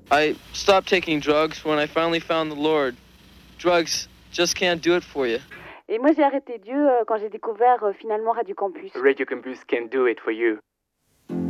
I stopped taking drugs when I finally found the Lord. Drugs just can't do it for you. Et moi, j'ai arrêté Dieu quand j'ai découvert finalement Radio Campus. Radio Campus can do it for you.